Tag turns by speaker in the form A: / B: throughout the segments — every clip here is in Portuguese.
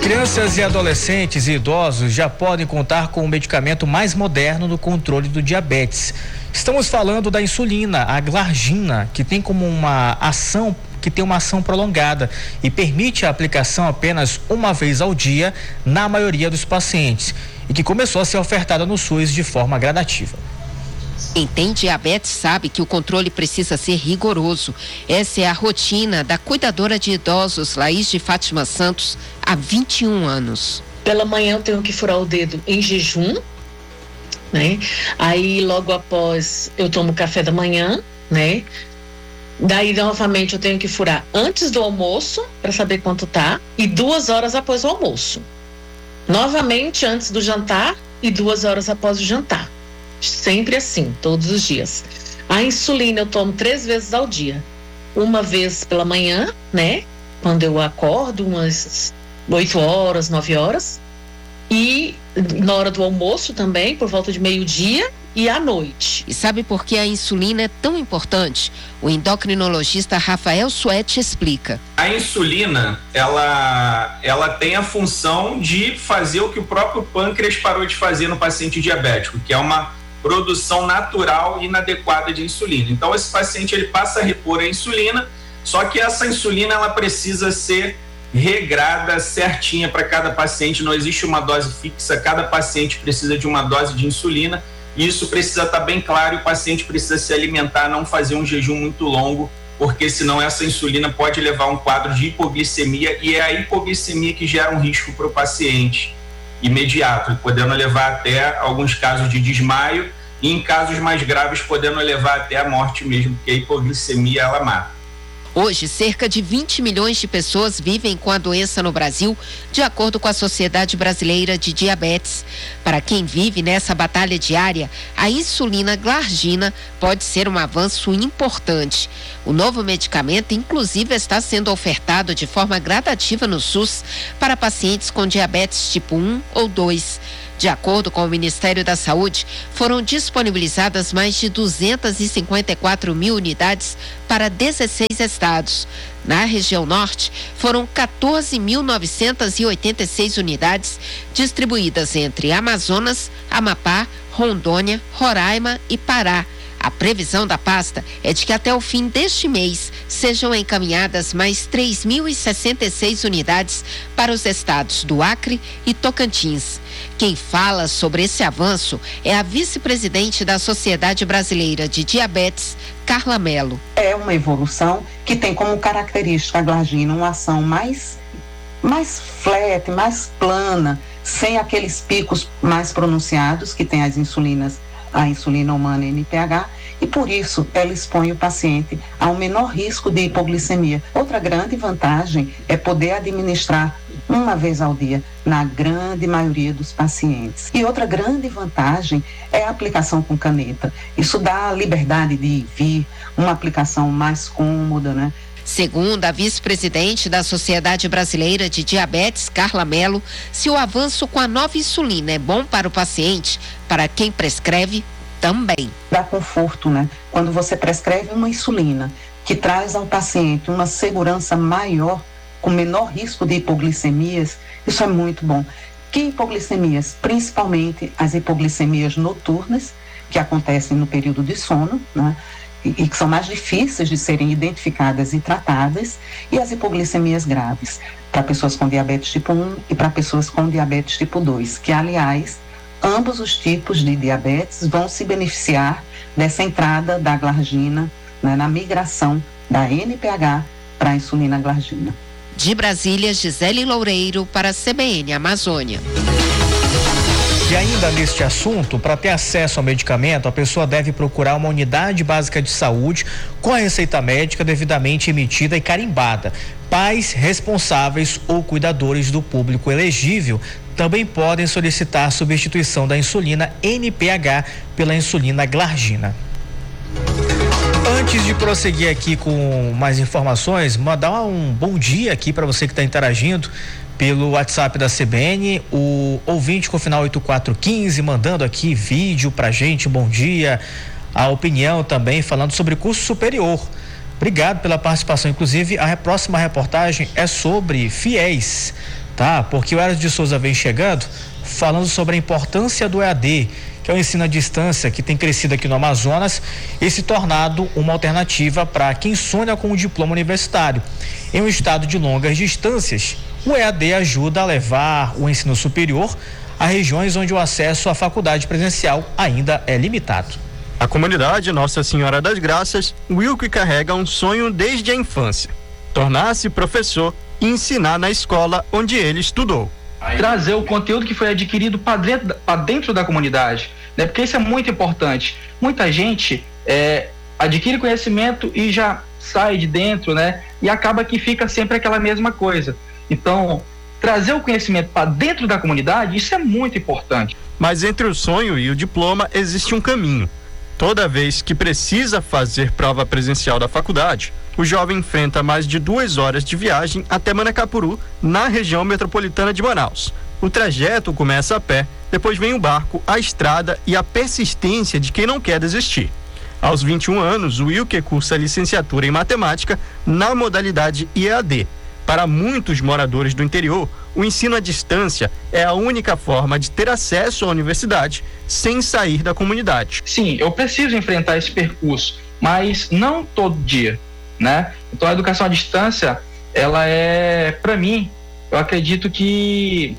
A: Crianças e adolescentes e idosos já podem contar com o medicamento mais moderno no controle do diabetes. Estamos falando da insulina, a glargina, que tem uma ação prolongada e permite a aplicação apenas uma vez ao dia na maioria dos pacientes e que começou a ser ofertada no SUS de forma gradativa.
B: Quem tem diabetes sabe que o controle precisa ser rigoroso. Essa é a rotina da cuidadora de idosos Laís de Fátima Santos há 21 anos.
C: Pela manhã eu tenho que furar o dedo em jejum, né? Aí logo após eu tomo café da manhã, né? Daí novamente eu tenho que furar antes do almoço para saber quanto tá e 2 horas após o almoço. Novamente antes do jantar e 2 horas após o jantar. Sempre assim, todos os dias. A insulina eu tomo 3 vezes ao dia. Uma vez pela manhã, né? Quando eu acordo, umas 8 horas, 9 horas. E na hora do almoço também, por volta de meio-dia e à noite.
B: E sabe por que a insulina é tão importante? O endocrinologista Rafael Suete explica.
D: A insulina, ela tem a função de fazer o que o próprio pâncreas parou de fazer no paciente diabético, que é uma produção natural e inadequada de insulina. Então esse paciente ele passa a repor a insulina, só que essa insulina ela precisa ser regrada certinha para cada paciente, não existe uma dose fixa, cada paciente precisa de uma dose de insulina e isso precisa estar bem claro e o paciente precisa se alimentar, não fazer um jejum muito longo, porque senão essa insulina pode levar a um quadro de hipoglicemia e é a hipoglicemia que gera um risco para o paciente imediato, podendo levar até alguns casos de desmaio e em casos mais graves podendo levar até a morte mesmo, porque a hipoglicemia ela mata.
B: Hoje, cerca de 20 milhões de pessoas vivem com a doença no Brasil, de acordo com a Sociedade Brasileira de Diabetes. Para quem vive nessa batalha diária, a insulina glargina pode ser um avanço importante. O novo medicamento, inclusive, está sendo ofertado de forma gradativa no SUS para pacientes com diabetes tipo 1 ou 2. De acordo com o Ministério da Saúde, foram disponibilizadas mais de 254 mil unidades para 16 estados. Na região norte, foram 14.986 unidades distribuídas entre Amazonas, Amapá, Rondônia, Roraima e Pará. A previsão da pasta é de que até o fim deste mês sejam encaminhadas mais 3.066 unidades para os estados do Acre e Tocantins. Quem fala sobre esse avanço é a vice-presidente da Sociedade Brasileira de Diabetes, Carla Mello.
E: É uma evolução que tem como característica a glargina uma ação mais flat, mais plana, sem aqueles picos mais pronunciados que tem as insulinas, a insulina humana NPH, e por isso ela expõe o paciente a um menor risco de hipoglicemia. Outra grande vantagem é poder administrar uma vez ao dia na grande maioria dos pacientes. E outra grande vantagem é a aplicação com caneta. Isso dá a liberdade de ir e vir, uma aplicação mais cômoda, né?
B: Segundo a vice-presidente da Sociedade Brasileira de Diabetes, Carla Mello, se o avanço com a nova insulina é bom para o paciente, para quem prescreve, também.
E: Dá conforto, né? Quando você prescreve uma insulina que traz ao paciente uma segurança maior, com menor risco de hipoglicemias, isso é muito bom. Que hipoglicemias? Principalmente as hipoglicemias noturnas, que acontecem no período de sono, né? E que são mais difíceis de serem identificadas e tratadas, e as hipoglicemias graves, para pessoas com diabetes tipo 1 e para pessoas com diabetes tipo 2, que, aliás, ambos os tipos de diabetes vão se beneficiar dessa entrada da glargina, né, na migração da NPH para a insulina glargina.
B: De Brasília, Gisele Loureiro para a CBN Amazônia.
A: E ainda neste assunto, para ter acesso ao medicamento, a pessoa deve procurar uma unidade básica de saúde com a receita médica devidamente emitida e carimbada. Pais responsáveis ou cuidadores do público elegível também podem solicitar a substituição da insulina NPH pela insulina glargina. Antes de prosseguir aqui com mais informações, mandar um bom dia aqui para você que está interagindo pelo WhatsApp da CBN, o ouvinte com final 8415 mandando aqui vídeo pra gente, bom dia, a opinião também falando sobre curso superior. Obrigado pela participação, inclusive a próxima reportagem é sobre fiéis. tá? Porque o Hélio de Souza vem chegando falando sobre a importância do EAD, que é o ensino à distância, que tem crescido aqui no Amazonas e se tornado uma alternativa para quem sonha com um diploma universitário. Em um estado de longas distâncias, o EAD ajuda a levar o ensino superior a regiões onde o acesso à faculdade presencial ainda é limitado.
F: A comunidade Nossa Senhora das Graças, Wilke carrega um sonho desde a infância: tornar-se professor e ensinar na escola onde ele estudou.
G: Trazer o conteúdo que foi adquirido para dentro da comunidade, né? Porque isso é muito importante. Muita gente adquire conhecimento e já sai de dentro, né? E acaba que fica sempre aquela mesma coisa. Então, trazer o conhecimento para dentro da comunidade, isso é muito importante.
F: Mas entre o sonho e o diploma existe um caminho. Toda vez que precisa fazer prova presencial da faculdade, o jovem enfrenta mais de 2 horas de viagem até Manacapuru, na região metropolitana de Manaus. O trajeto começa a pé, depois vem o barco, a estrada e a persistência de quem não quer desistir. Aos 21 anos, o Wilke cursa licenciatura em matemática na modalidade EAD. Para muitos moradores do interior, o ensino à distância é a única forma de ter acesso à universidade sem sair da comunidade.
G: Sim, eu preciso enfrentar esse percurso, mas não todo dia, né? Então a educação à distância, ela é, para mim, eu acredito que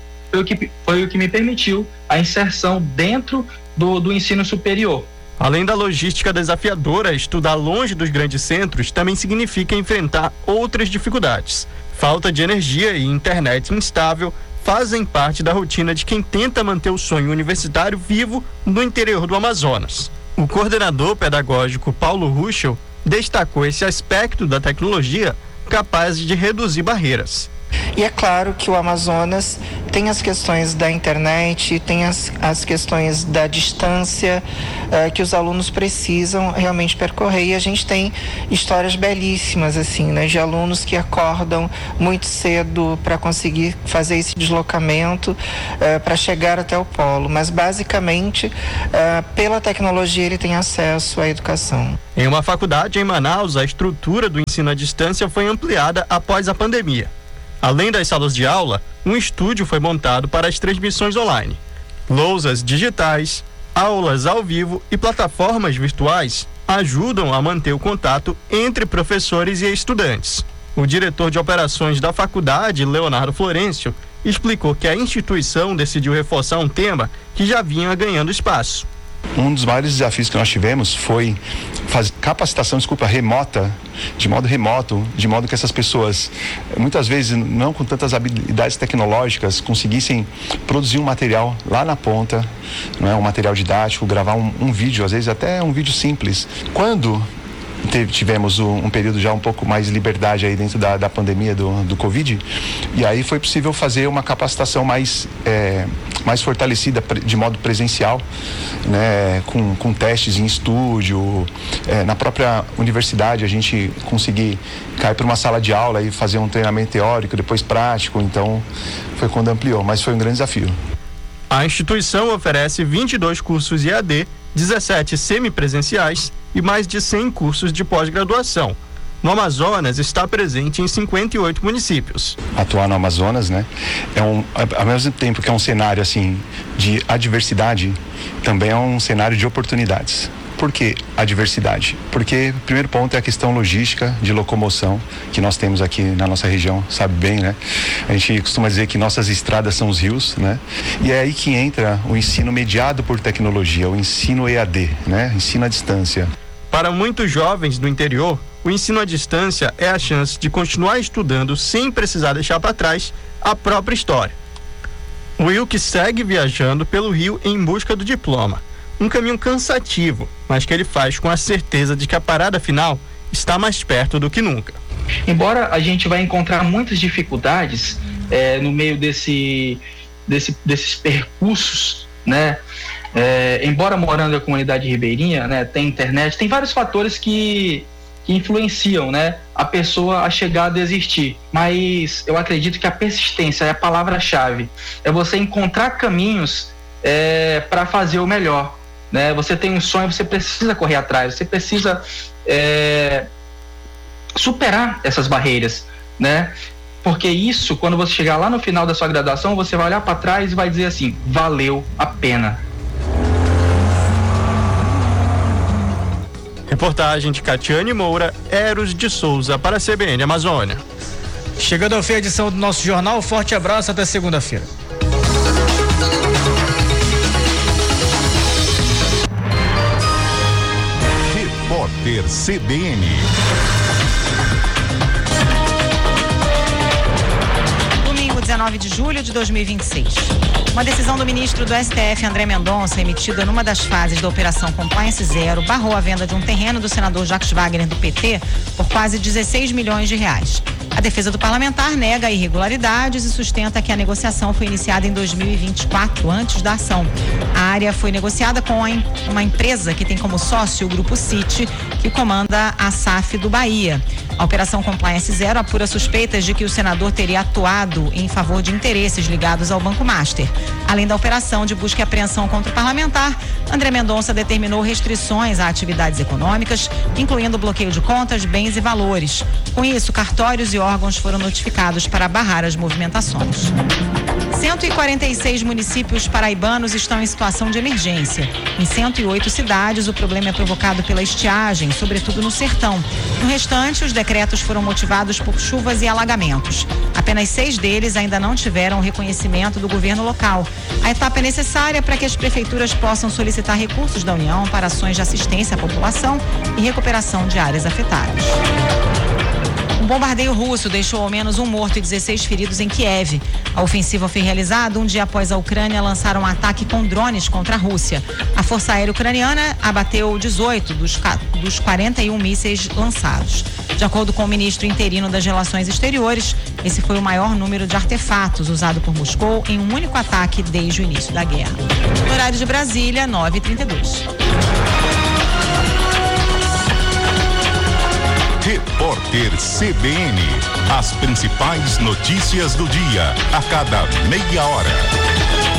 G: foi o que me permitiu a inserção dentro do ensino superior.
F: Além da logística desafiadora, estudar longe dos grandes centros também significa enfrentar outras dificuldades. Falta de energia e internet instável fazem parte da rotina de quem tenta manter o sonho universitário vivo no interior do Amazonas. O coordenador pedagógico Paulo Ruschel destacou esse aspecto da tecnologia capaz de reduzir barreiras.
H: E é claro que o Amazonas tem as questões da internet, tem as questões da distância que os alunos precisam realmente percorrer, e a gente tem histórias belíssimas assim, né, de alunos que acordam muito cedo para conseguir fazer esse deslocamento para chegar até o polo, mas basicamente pela tecnologia ele tem acesso à educação.
F: Em uma faculdade em Manaus, a estrutura do ensino à distância foi ampliada após a pandemia. Além das salas de aula, um estúdio foi montado para as transmissões online. Lousas digitais, aulas ao vivo e plataformas virtuais ajudam a manter o contato entre professores e estudantes. O diretor de operações da faculdade, Leonardo Florencio, explicou que a instituição decidiu reforçar um tema que já vinha ganhando espaço.
I: Um dos maiores desafios que nós tivemos foi fazer capacitação, remota, de modo remoto, de modo que essas pessoas, muitas vezes não com tantas habilidades tecnológicas, conseguissem produzir um material lá na ponta, não é? Um material didático, gravar um vídeo, às vezes até um vídeo simples. Quando tivemos um período já um pouco mais de liberdade aí dentro da pandemia do Covid, e aí foi possível fazer uma capacitação mais fortalecida de modo presencial, né, com testes em estúdio, na própria universidade a gente conseguir cair para uma sala de aula e fazer um treinamento teórico, depois prático, então foi quando ampliou, mas foi um grande desafio.
F: A instituição oferece 22 cursos EAD, 17 semipresenciais e mais de 100 cursos de pós-graduação. No Amazonas, está presente em 58 municípios.
I: Atuar no Amazonas, né, ao mesmo tempo que é um cenário assim de adversidade, também é um cenário de oportunidades. Por que a diversidade? Porque o primeiro ponto é a questão logística de locomoção que nós temos aqui na nossa região, sabe bem, né? A gente costuma dizer que nossas estradas são os rios, né? E é aí que entra o ensino mediado por tecnologia, o ensino EAD, né? Ensino à distância.
F: Para muitos jovens do interior, o ensino à distância é a chance de continuar estudando sem precisar deixar para trás a própria história. O Wilke segue viajando pelo Rio em busca do diploma. Um caminho cansativo, mas que ele faz com a certeza de que a parada final está mais perto do que nunca.
G: Embora a gente vai encontrar muitas dificuldades no meio desses percursos, né? Embora morando na comunidade ribeirinha, né, tem internet, tem vários fatores que influenciam, né, a pessoa a chegar a desistir. Mas eu acredito que a persistência é a palavra-chave. É você encontrar caminhos para fazer o melhor. Né? Você tem um sonho, você precisa correr atrás, você precisa superar essas barreiras, né? Porque isso, quando você chegar lá no final da sua graduação, você vai olhar para trás e vai dizer assim, valeu a pena.
F: Reportagem de Catiane Moura, Eros de Souza para a CBN Amazônia.
A: Chegando ao fim a edição do nosso jornal, forte abraço, até segunda-feira.
J: Repórter CBN.
K: Domingo, 19 de julho de 2026. Uma decisão do ministro do STF, André Mendonça, emitida numa das fases da Operação Compliance Zero, barrou a venda de um terreno do senador Jacques Wagner, do PT, por quase 16 milhões de reais. A defesa do parlamentar nega irregularidades e sustenta que a negociação foi iniciada em 2024, antes da ação. A área foi negociada com uma empresa que tem como sócio o Grupo City, que comanda a SAF do Bahia. A Operação Compliance Zero apura suspeitas de que o senador teria atuado em favor de interesses ligados ao Banco Master. Além da operação de busca e apreensão contra o parlamentar, André Mendonça determinou restrições a atividades econômicas, incluindo bloqueio de contas, bens e valores. Com isso, cartórios e órgãos foram notificados para barrar as movimentações. 146 municípios paraibanos estão em situação de emergência. Em 108 cidades, o problema é provocado pela estiagem, sobretudo no sertão. No restante, os decretos foram motivados por chuvas e alagamentos. Apenas 6 deles ainda não tiveram o reconhecimento do governo local. A etapa é necessária para que as prefeituras possam solicitar recursos da União para ações de assistência à população e recuperação de áreas afetadas. Um bombardeio russo deixou ao menos um morto e 16 feridos em Kiev. A ofensiva foi realizada um dia após a Ucrânia lançar um ataque com drones contra a Rússia. A Força Aérea Ucraniana abateu 18 dos 41 mísseis lançados. De acordo com o ministro interino das Relações Exteriores, esse foi o maior número de artefatos usado por Moscou em um único ataque desde o início da guerra. No horário de Brasília, 9h32.
J: Repórter CBN. As principais notícias do dia, a cada meia hora.